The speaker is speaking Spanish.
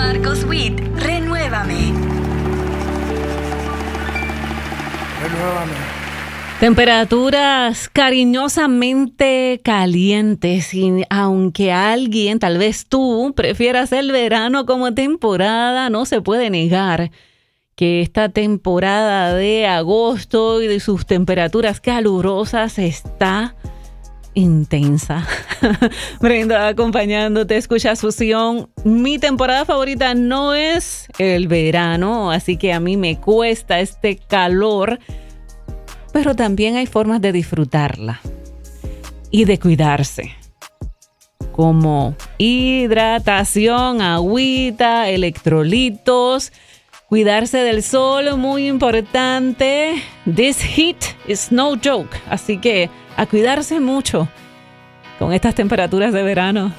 Marcos Witt, Renuévame. Temperaturas cariñosamente calientes y aunque alguien, tal vez tú, prefieras el verano como temporada, no se puede negar que esta temporada de agosto y de sus temperaturas calurosas está intensa. Brenda acompañándote, escuchas Fusión. Mi temporada favorita no es el verano, así que a mí me cuesta este calor, pero también hay formas de disfrutarla y de cuidarse, como hidratación, agüita, electrolitos, cuidarse del sol, muy importante. This heat is no joke, así que a cuidarse mucho con estas temperaturas de verano.